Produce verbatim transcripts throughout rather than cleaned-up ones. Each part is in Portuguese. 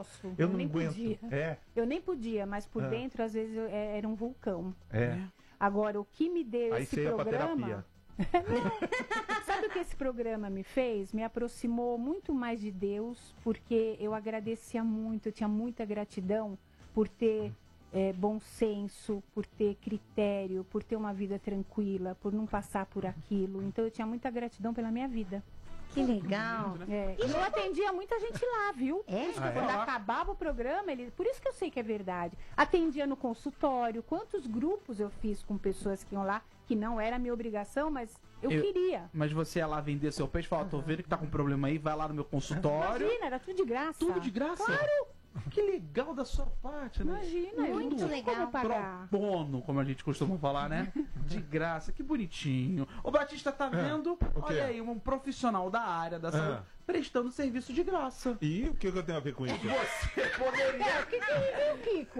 posso. Eu, Eu não nem aguento. podia. É. Eu nem podia, mas por Ah. dentro, às vezes, eu, é- era um vulcão. É. Agora, o que me deu Aí esse você ia pra programa... terapia. Sabe o que esse programa me fez? Me aproximou muito mais de Deus, porque eu agradecia muito, eu tinha muita gratidão por ter é, bom senso, por ter critério, por ter uma vida tranquila, por não passar por aquilo. Então eu tinha muita gratidão pela minha vida. Que legal. É, e eu atendia muita gente lá, viu? É? Isso, Ah, é? quando acabava o programa, ele, por isso que eu sei que é verdade. Atendia no consultório. Quantos grupos eu fiz com pessoas que iam lá, que não era minha obrigação, mas eu, Eu- queria. Mas você ia lá vender seu peixe e falar, tô vendo que tá com problema aí, vai lá no meu consultório. Imagina, era tudo de graça. Tudo de graça? Claro. Que legal da sua parte, né? Imagina, eu Muito não tinha legal. como pagar. Pro bono, como a gente costuma falar, né? De graça, que bonitinho. O Batista tá vendo, o quê? olha aí, um profissional da área da saúde Ah. prestando serviço de graça. E o que, que eu tenho a ver com isso? Você poderia, O que que é, Kiko?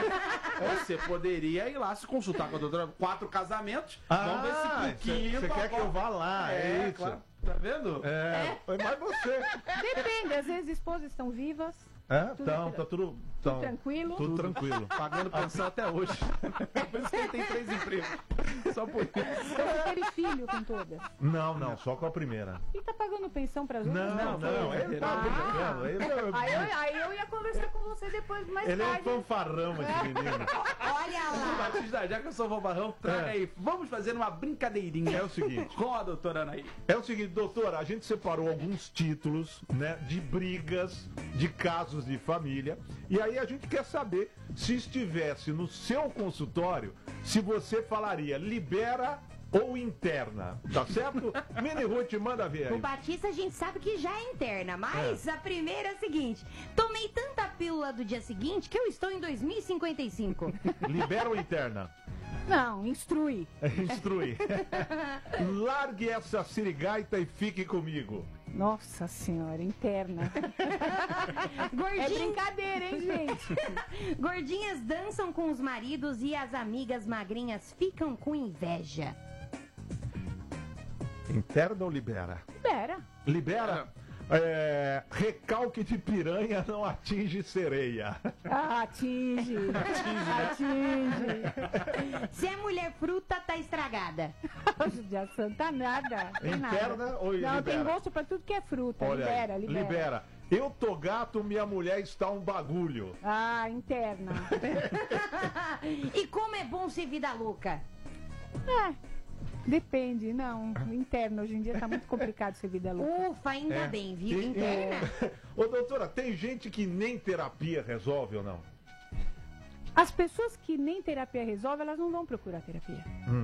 você poderia ir lá se consultar com a doutora. Quatro casamentos. vamos ver se Ah, por quinto. você quer que eu vá lá, é, É, isso. claro. Tá vendo? É, mas você. Depende, às vezes esposas estão vivas, É, Tudo então, tra- tá tudo, tão, tranquilo. tudo tranquilo. Pagando pensão até hoje. Por isso que ele tem três empregos. Só por isso. Você teve filho com todas. Não, não, só com a primeira. E tá pagando pensão para as outras? Não, não, ele tá brincando. Ele Aí é, eu, aí eu ia conversar com você depois, mais ele é um tarde. fanfarrão, esse menino. Olha lá. Batista, já que eu sou bobarrão, traga É. aí. Vamos fazer uma brincadeirinha. É o seguinte. Com a doutora Anaí. É o seguinte, doutora, a gente separou alguns títulos, né, de brigas, de casos de família, e aí a gente quer saber se estivesse no seu consultório, se você falaria libera ou interna, tá certo? Mini Ruth, manda ver O aí. Batista a gente sabe que já é interna, mas a primeira é a seguinte: tomei tanta pílula do dia seguinte que eu estou em dois mil e cinquenta e cinco. Libera ou interna? Não, instrui. Instrui. Largue essa sirigaita e fique comigo. Nossa senhora, interna. É Gordinhas, brincadeira, hein, gente? gordinhas dançam com os maridos e as amigas magrinhas ficam com inveja. Interna ou libera? Pera. Libera? É, recalque de piranha não atinge sereia. Ah, atinge. Atinge. Se é mulher fruta, tá estragada. Já santa nada. Tem nada. Interna ou Não, libera? tem gosto pra tudo que é fruta. Olha libera, aí, libera, libera. Eu tô gato, minha mulher está um bagulho. Ah, interna. E como é bom ser vida louca. É, depende, não. Interna, hoje em dia tá muito complicado ser vida louca. Ufa, ainda É. bem, viu? E- Interna. Ô doutora, tem gente que nem terapia resolve ou não? As pessoas que nem terapia resolve, elas não vão procurar terapia.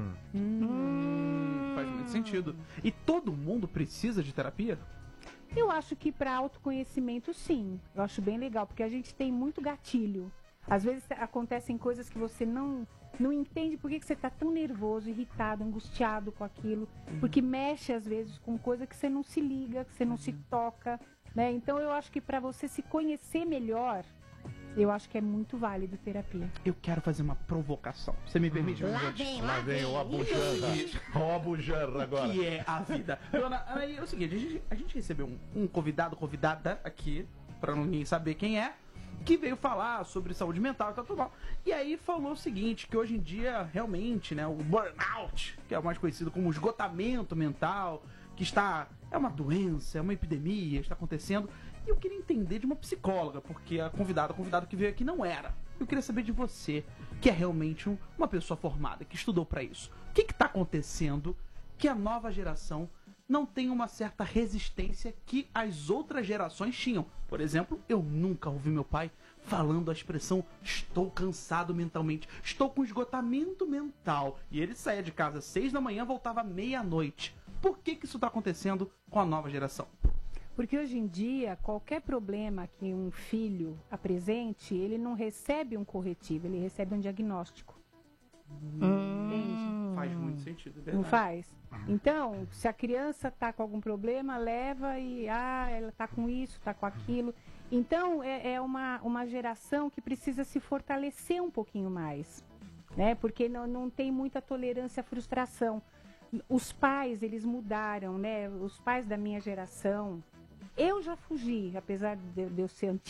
Faz muito sentido. E todo mundo precisa de terapia? Eu acho que para autoconhecimento, sim. Eu acho bem legal, porque a gente tem muito gatilho. Às vezes acontecem coisas que você não, não entende por que, que você está tão nervoso, irritado, angustiado com aquilo. Porque mexe, às vezes, com coisa que você não se liga, que você não se toca. Né? Então, eu acho que para você se conhecer melhor, eu acho que é muito válido terapia. Eu quero fazer uma provocação. Você me permite? Lá Ruth? vem, Lá lá vem o vem. abujanra. O abujanra agora. Que é a vida. Dona, aí é o seguinte, a gente, a gente recebeu um, um convidado, convidada aqui, pra ninguém saber quem é, que veio falar sobre saúde mental e tal, tudo mal. E aí falou o seguinte, que hoje em dia, realmente, né, o burnout, que é o mais conhecido como esgotamento mental, que está, é uma doença, é uma epidemia, está acontecendo. E eu queria entender de uma psicóloga, porque a convidada, a convidada que veio aqui não era. Eu queria saber de você, que é realmente um- uma pessoa formada, que estudou para isso. O que está acontecendo que a nova geração não tem uma certa resistência que as outras gerações tinham? Por exemplo, eu nunca ouvi meu pai falando a expressão estou cansado mentalmente, estou com esgotamento mental. E ele saía de casa às seis da manhã, voltava meia-noite. Por que, que isso está acontecendo com a nova geração? Porque hoje em dia, qualquer problema que um filho apresente, ele não recebe um corretivo, ele recebe um diagnóstico. Entende? Faz muito sentido, é verdade. Não faz? Então, se a criança está com algum problema, leva e, ah, ela está com isso, está com aquilo. Então, é, é uma, uma geração que precisa se fortalecer um pouquinho mais, né? Porque não, não tem muita tolerância à frustração. Os pais, eles mudaram, né? Os pais da minha geração, eu já fugi, apesar de, de eu ser antiga.